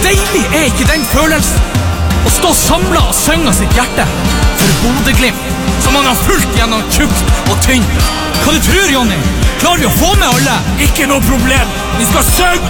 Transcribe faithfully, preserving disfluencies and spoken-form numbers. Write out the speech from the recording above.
deilig er ikke den følelsen? Å stå samlet og synge sitt hjerte for Bodø-Glimt, som han har fulgt gjennom tjukt og tynt. Hva du tror, Jonny? Klarer vi å få med alle? Ikke noe problem. Vi skal synge